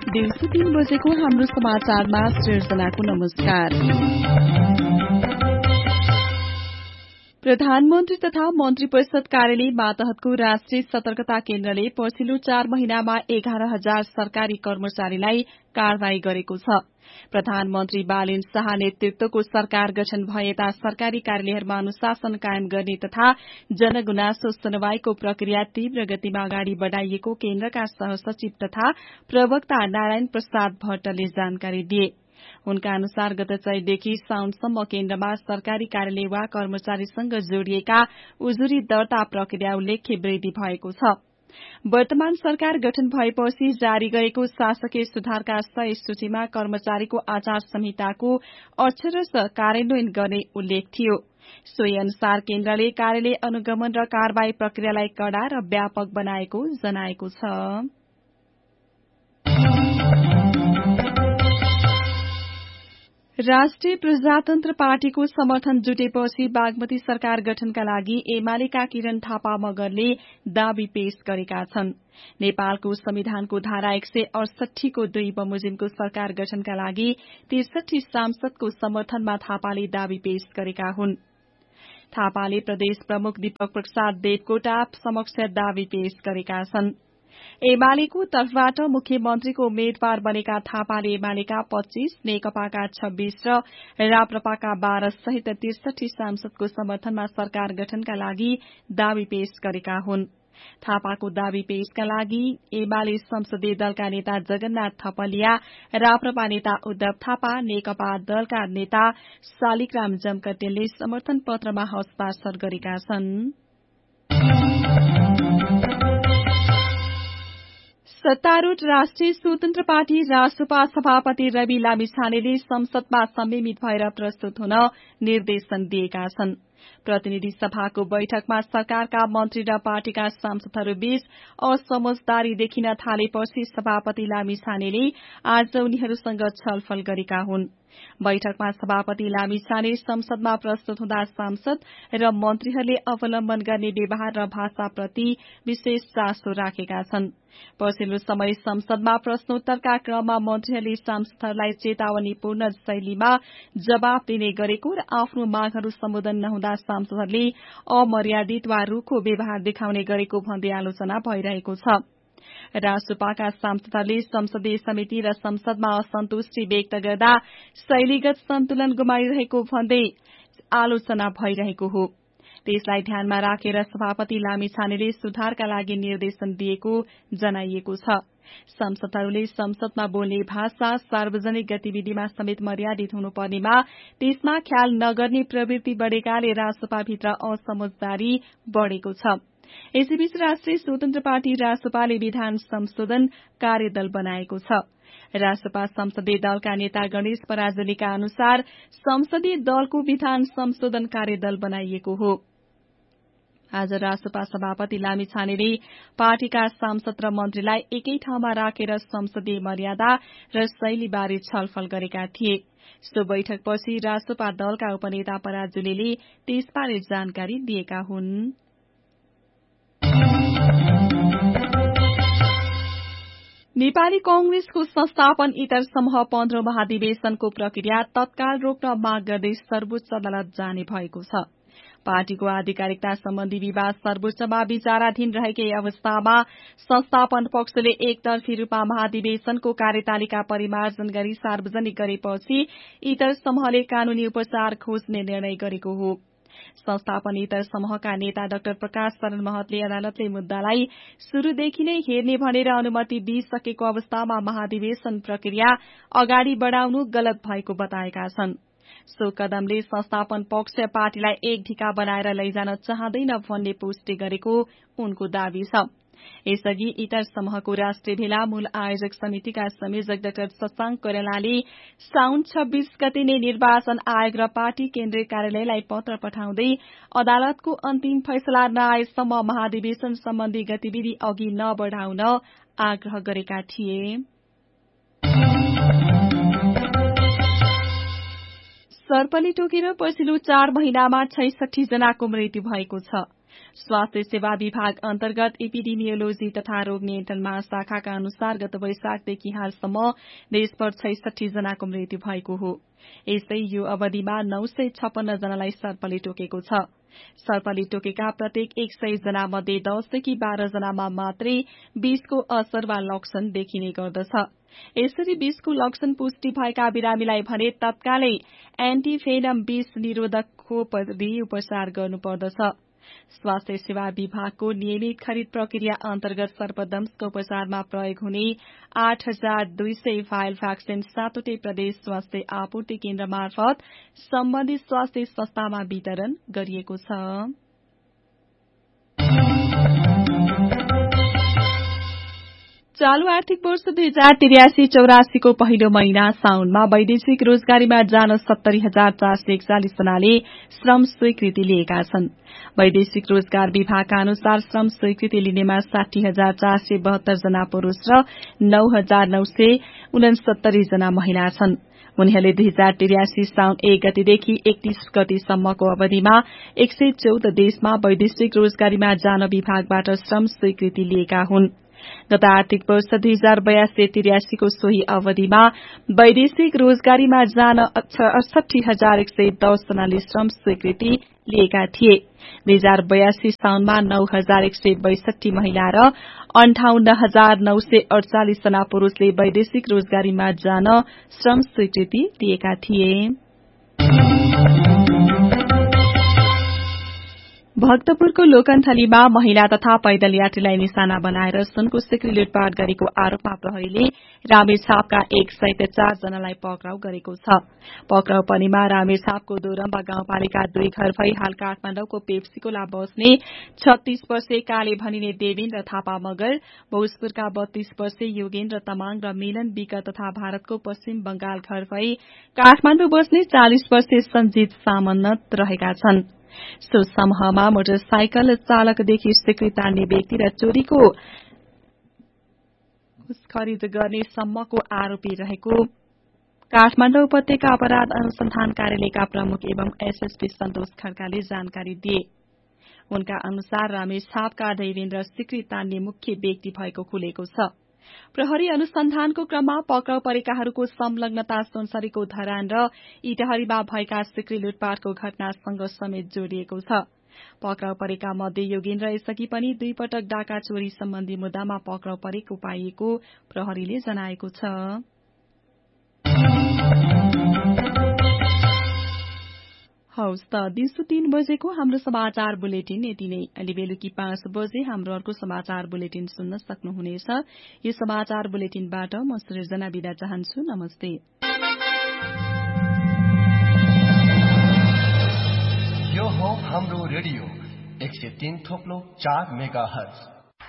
दिउँसो 3 बजेको हाम्रो समाचारमा सृजनाको नमस्कार। प्रधानमन्त्री तथा मन्त्री परिषद कार्यालय मातहतको राष्ट्रिय सतर्कता केन्द्रले पछिल्लो 4 महिनामा 11,000 सरकारी कर्मचारीलाई कारवाही गरेको छ। प्रधानमन्त्री बालेन शाह नेतृत्वको सरकार गठन भए यता सरकारी कार्यालयहरूमा अनुशासन कायम गर्ने तथा जनगुनासो सुनवाईको प्रक्रिया तीव्र गतिमा अगाडि बढ़ाइएको केन्द्रका सहसचिव तथा प्रवक्ता नारायण प्रसाद भट्टले जानकारी दिए। उनका अनुसार गत चैतदेखि साउनसम्म केन्द्रमा सरकारी कार्यालय वा कर्मचारीसँग जोडिएका उजुरी दर्ता प्रक्रिया उल्लेख्य वृद्धि भएको छ। वर्तमान सरकार गठन भएपछि जारी गरेको शासकीय सुधारका 100 सूचीमा कर्मचारीको आचार संहिताको अक्षरशः कार्यान्वयन गर्ने उल्लेख थियो। सोही अनुसार केन्द्रले कार्यालय अनुगमन र कारवाही प्रक्रियालाई कड़ा र व्यापक बनाएको जनाएको छ। राष्ट्रिय प्रजातन्त्र पार्टीको समर्थन जुटेपछि बागमती सरकार गठनका लागि एमालेका किरण थापा मगरले दावी पेश गरेका छन्। नेपालको संविधानको धारा 168 को 2 बमोजिमको सरकार गठनका लागि 63 सांसदको समर्थनमा थापाले दावी पेश गरेका हुन्। थापाले प्रदेश प्रमुख दीपक प्रसाद देवकोटा समक्ष दावी पेश गरेका छन्। एमालेको तर्फबाट मुख्यमन्त्रीको उम्मेद्वार बनेका थापाले एमालेका 25, नेकपाका 26 र राप्रपाका 12 सहित 63 सांसदको समर्थनमा सरकार गठनका लागि दावी पेश गरेका हुन्। थापाको दावी पेशका लागि एमाले संसदीय दलका नेता जगन्नाथ थपलिया, राप्रपा नेता उद्धव थापा, नेकपा दलका नेता शालिग्राम जमकटेलले समर्थन पत्रमा हस्ताक्षर गरेका छन्। सत्तारूढ़ राष्ट्रिय स्वतन्त्र पार्टी रासपा सभापति रवि लामिछानेले संसदमा संयमित भएर प्रस्तुत हुन निर्देशन दिएका छन्। प्रतिनिधि सभाको बैठकमा सरकारका मन्त्री र पार्टीका सांसदहरूबीच असमझदारी देखिन थालेपछि सभापति लामिछानेले आज उनीहरूसँग छलफल गरेका हुन्। बैठकमा सभापति लामिछाने संसदमा प्रस्तुत हुँदा सांसद र मन्त्रीहरूले अवलम्बन गर्ने व्यवहार र भाषाप्रति विशेष चासो राखेका छन्। पछिल्लो समय संसदमा प्रश्नोत्तरका क्रममा मन्त्रीहरूले सांसदहरूलाई चेतावनीपूर्ण शैलीमा जवाफ दिने गरेको र आफ्नो मागहरू सम्बोधन नहुँदा सांसदहरूले अमर्यादित वा रूखो व्यवहार देखाउने गरेको भन्दै आलोचना भइरहेको छ। रासपाका सांसदहरूले संसदीय समिति र संसदमा असन्तुष्टि व्यक्त गर्दा शैलीगत सन्तुलन गुमाइरहेको भन्दै आलोचना भइरहेको हो। त्यसलाई ध्यानमा राखेर सभापति लामिछानेले सुधारका लागि निर्देशन दिएको जनाइएको छ। संसदहरूले संसदमा बोल्ने भाषा सार्वजनिक गतिविधिमा समेत मर्यादित हुनुपर्नेमा त्यसमा ख्याल नगर्ने प्रवृत्ति बढ़ेकाले रासपाभित्र असमझदारी बढ़ेको छ। यसैबीच राष्ट्रिय स्वतन्त्र पार्टी रासपाले विधान संशोधन कार्यदल बनाएको छ। रासपा संसदीय दलका नेता गणेश पराजुलीका अनुसार संसदीय दलको विधान संशोधन कार्यदल बनाइएको हो। आज रासपा सभापति लामिछानेले पार्टीका सांसद र मन्त्रीलाई एकै ठाउँमा राखेर संसदीय मर्यादा र शैलीबारे छलफल गरेका थिए। सो बैठकपछि रासपा दलका उपनेता पराजुलीले त्यसबारे जानकारी दिएका हुन्। नेपाली कांग्रेसको संस्थापन इतर समूह 15 महाधिवेशनको प्रक्रिया तत्काल रोक्न माग गर्दै सर्वोच्च अदालत जाने भएको छ। पार्टीको आधिकारिकता सम्बन्धी विवाद सर्वोच्चमा विचाराधीन रहेकै अवस्थामा संस्थापन पक्षले एकतर्फी रूपमा महाधिवेशनको कार्यतालिका परिमार्जन गरी सार्वजनिक गरेपछि इतर समूहले कानूनी उपचार खोज्ने निर्णय गरेको हो। संस्थापन इतर समूहका नेता डाक्टर प्रकाश शरण महतले अदालतले मुद्दालाई शुरूदेखि नै हेर्ने भनेर अनुमति दिइसकेको अवस्थामा महाधिवेशन प्रक्रिया अगाडि बढ़ाउनु गलत भएको बताएका छन्। सो कदमले संस्थापन पक्ष पार्टीलाई एक ढिका बनाएर लैजान चाहँदैन भन्ने पुष्टि गरेको उनको दावी छ। यसअघि इतर समूहको राष्ट्रिय भेला मूल आयोजक समितिका संयोजक डाक्टर शशांक कोइरालाले साउन 26 गते नै निर्वाचन आयोग र पार्टी केन्द्रीय कार्यालयलाई पत्र पठाउँदै अदालतको अन्तिम फैसला नआएसम्म महाधिवेशन सम्बन्धी गतिविधि अघि नबढ़ाउन आग्रह गरेका थिए। सर्पले टोकेर पछिल्लो 4 महिनामा 66 जनाको मृत्यु भएको छ। स्वास्थ्य सेवा विभाग अन्तर्गत एपिडेमियोलोजी तथा रोग नियन्त्रण महाशाखाका अनुसार गत वैशाखदेखि हालसम्म देशभर 66 जनाको मृत्यु भएको हो। यसै यो अवधिमा 956 जनालाई सर्पले टोकेको छ। सर्पले टोकेका प्रत्येक 100 जना मध्ये 10 देखि 12 जनामा मात्रै विषको असर वा लक्षण देखिने गर्दछ। यसरी विषको लक्षण पुष्टि भएका बिरामीलाई भने तत्कालै एन्टिफेनम विष निरोधक खोप दिई उपचार गर्नुपर्दछ। स्वास्थ्य सेवा विभागको नियमित खरिद प्रक्रिया अन्तर्गत सर्पदंशको उपचारमा प्रयोग हुने 8200 भाइल भ्याक्सिन 7वटै प्रदेश स्वास्थ्य आपूर्ति केन्द्र मार्फत सम्बन्धित स्वास्थ्य संस्थामा वितरण गरिएको छ। चालू आर्थिक वर्ष 2083-84 को पहिलो महिना साउनमा वैदेशिक रोजगारीमा जान 70,441 जनाले श्रम स्वीकृति लिएका छन्। वैदेशिक रोजगार विभागका अनुसार श्रम स्वीकृति लिनेमा 60,472 जना पुरूष र 9,969 जना महिला छन्। उनीहरूले 2083 साउन 1 गतेदेखि 31 गतेसम्मको अवधिमा 114 देशमा वैदेशिक रोजगारीमा जान विभागबाट श्रम स्वीकृति लिएका हुन्। गत आर्थिक वर्ष 2082-83 को सोही अवधिमा वैदेशिक रोजगारीमा जान 68,110 जनाले श्रम स्वीकृति लिएका थिए। 2082 साउनमा 9,162 महिला र 58,948 जना पुरूषले वैदेशिक रोजगारीमा जान श्रम स्वीकृति लिएका थिए। भक्तपुरको लोकन्थलीमा महिला तथा पैदल यात्रीलाई निशाना बनाएर सुनको सिक्री लुटपाट गरेको आरोपमा प्रहरीले रामेछापका 104 जनालाई पक्राउ गरेको छ। पक्राउ पर्नेमा रामेछापको दोरम्बा गाउँपालिका 2 घर भई हाल काठमाडौँको पेप्सीकोला बस्ने 36 वर्षीय काले भनिने देवेन्द्र थापा मगर, भोजपुरका 32 वर्षीय योगेन्द्र तमाङ र मिलन विक तथा भारतको पश्चिम बंगाल घर भई काठमाडौँ बस्ने 40 वर्षीय सञ्जीत सामन्त रहेका छन्। सो समूहमा मोटरसाइकल चालकदेखि सिक्री तान्ने व्यक्ति र चोरीको खरिद गर्ने सम्मको आरोपी रहेको काठमाडौँ उपत्यका अपराध अनुसन्धान कार्यालयका प्रमुख एवं एसएसपी सन्तोष खड्काले जानकारी दिए। उनका अनुसार रामेछापका देवेन्द्र सिक्री तान्ने मुख्य व्यक्ति भएको खुलेको छ। प्रहरी अनुसन्धानको क्रममा पक्राउ परेकाहरूको संलग्नता सुनसरीको धरान र इटहरीमा भएका सिक्री लुटपाटको घटनासँग समेत जोडिएको छ। पक्राउ परेका मध्ये योगेन्द्र यसअघि पनि 2 पटक डाका चोरी सम्बन्धी मुद्दामा पक्राउ परेको पाइएको प्रहरीले जनाएको छ। हौस् त दिउँसो 3 बजेको हाम्रो समाचार बुलेटिन यति नै। अहिले बेलुकी 5 बजे हाम्रो अर्को समाचार बुलेटिन सुन्न सक्नुहुनेछ। यो समाचार बुलेटिनबाट म सृजना बिदा चाहन्छु। नमस्ते। यो हो हाम्रो रेडियो 103.4 मेगाहर्ज।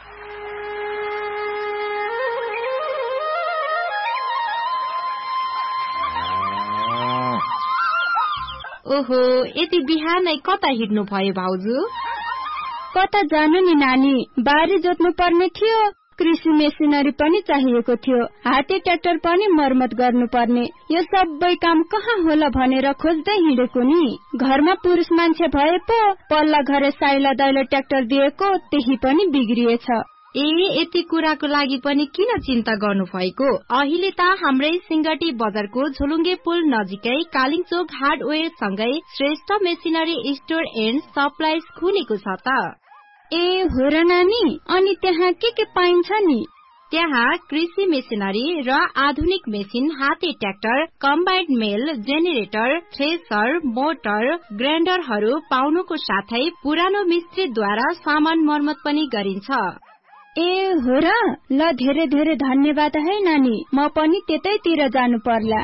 ओहो, यति बिहानै कता हिँड्नु भयो भाउजू? कता जानु नि नानी, बारी जोत्नु पर्ने थियो, कृषि मेसिनरी पनि चाहिएको थियो, हाते ट्र्याक्टर पनि मर्मत गर्नुपर्ने। यो सबै काम कहाँ होला भनेर खोज्दै हिँडेको नि। घरमा पुरुष मान्छे भए पो पल्ला घरे साइला दैलो ट्र्याक्टर दिएको, त्यही पनि बिग्रिएछ। यति कुराको लागि पनि किन चिन्ता गर्नु भएको? अहिले त हाम्रै सिंगटी बजारको झोलुङ्गे पुल नजिकै कालिङचोक हार्डवेयर सँगै Shrestha machinery store and supplies खुलेको छ त। हो र नानी, अनि त्यहाँ के पाइन्छ नि? त्यहाँ कृषि मेसिनरी र आधुनिक मेसिन, हाते ट्र्याक्टर, कम्बाइन्ड मेल, जेनेरेटर, थ्रेसर, मोटर, ग्राइन्डरहरू पाउनुको साथै पुरानो मिस्त्रीद्वारा सामान मर्मत पनि गरिन्छ। हो र, ल धेरै धेरै धन्यवाद है नानी, म पनि त्यतैतिर जानु पर्ला।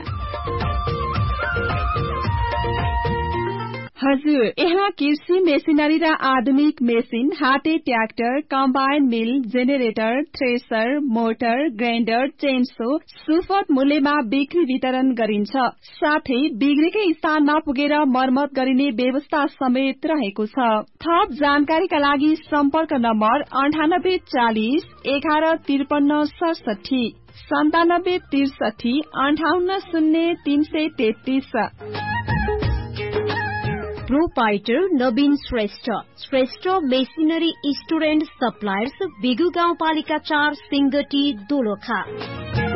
हजुर, यहाँ कृषि मेसिनरी र आधुनिक मेसिन, हाते ट्र्याक्टर, कम्बाइन मिल, generator, thresher, motor, grinder, chainsaw सुपथ मूल्यमा बिक्री वितरण गरिन्छ। साथै बिग्रेकै स्थानमा पुगेर मर्मत गरिने व्यवस्था समेत रहेको छ। थप जानकारीका लागि सम्पर्क number 9840 1153 67 9763 58 0333। Proprietor Naveen Shrestha, Shrestha machinery store and suppliers, बिगु गाउँपालिका 4, सिंगटी, दोलखा।